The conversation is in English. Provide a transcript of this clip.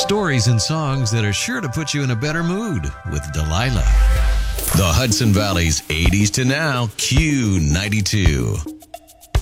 stories and songs that are sure to put you in a better mood with Delilah. The Hudson Valley's 80s to now Q92.